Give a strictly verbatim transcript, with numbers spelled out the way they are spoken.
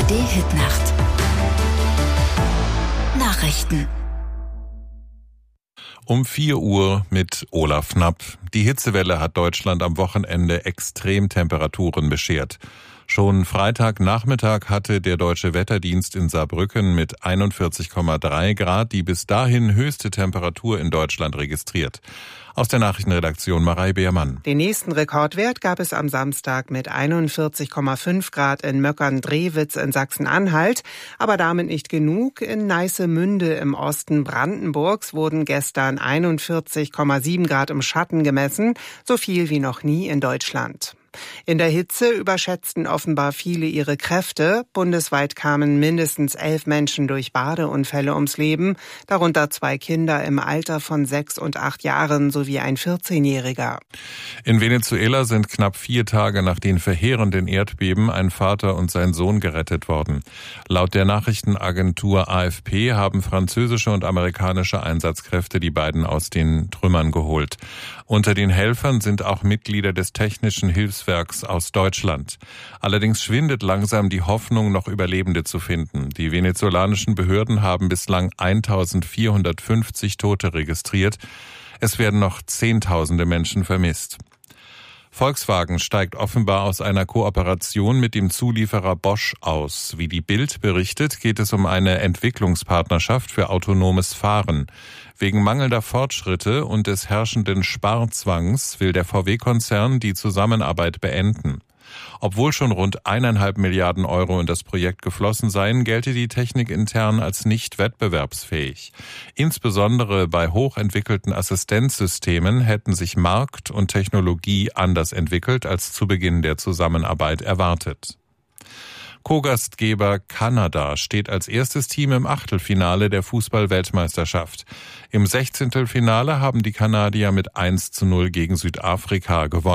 A R D-Hitnacht. Nachrichten. Um vier Uhr mit Olaf Knapp. Die Hitzewelle hat Deutschland am Wochenende Extremtemperaturen beschert. Schon Freitagnachmittag hatte der Deutsche Wetterdienst in Saarbrücken mit einundvierzig Komma drei Grad die bis dahin höchste Temperatur in Deutschland registriert. Aus der Nachrichtenredaktion Marei Beermann. Den nächsten Rekordwert gab es am Samstag mit einundvierzig Komma fünf Grad in Möckern-Drewitz in Sachsen-Anhalt. Aber damit nicht genug. In Neissemünde im Osten Brandenburgs wurden gestern einundvierzig Komma sieben Grad im Schatten gemessen, so viel wie noch nie in Deutschland. In der Hitze überschätzten offenbar viele ihre Kräfte. Bundesweit kamen mindestens elf Menschen durch Badeunfälle ums Leben, darunter zwei Kinder im Alter von sechs und acht Jahren sowie ein vierzehnjähriger. In Venezuela sind knapp vier Tage nach den verheerenden Erdbeben ein Vater und sein Sohn gerettet worden. Laut der Nachrichtenagentur A F P haben französische und amerikanische Einsatzkräfte die beiden aus den Trümmern geholt. Unter den Helfern sind auch Mitglieder des Technischen Hilfswerks aus Deutschland. Allerdings schwindet langsam die Hoffnung, noch Überlebende zu finden. Die venezolanischen Behörden haben bislang eintausendvierhundertfünfzig Tote registriert. Es werden noch Zehntausende Menschen vermisst. Volkswagen steigt offenbar aus einer Kooperation mit dem Zulieferer Bosch aus. Wie die Bild berichtet, geht es um eine Entwicklungspartnerschaft für autonomes Fahren. Wegen mangelnder Fortschritte und des herrschenden Sparzwangs will der V W-Konzern die Zusammenarbeit beenden. Obwohl schon rund eineinhalb Milliarden Euro in das Projekt geflossen seien, gelte die Technik intern als nicht wettbewerbsfähig. Insbesondere bei hochentwickelten Assistenzsystemen hätten sich Markt und Technologie anders entwickelt als zu Beginn der Zusammenarbeit erwartet. Co-Gastgeber Kanada steht als erstes Team im Achtelfinale der Fußball-Weltmeisterschaft. Im Sechzehntelfinale haben die Kanadier mit eins zu null gegen Südafrika gewonnen.